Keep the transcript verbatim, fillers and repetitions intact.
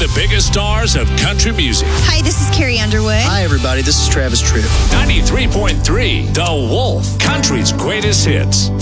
the biggest stars of country music. Hi, this is Carrie Underwood. Hi, everybody. This is Travis Tritt. ninety-three point three The Wolf, country's greatest hits.